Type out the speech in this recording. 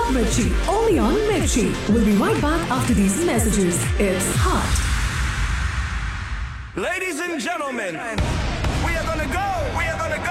Mirchi. Only on Mirchi. We'll be right back after these messages. It's hot. Ladies and gentlemen, we are gonna go.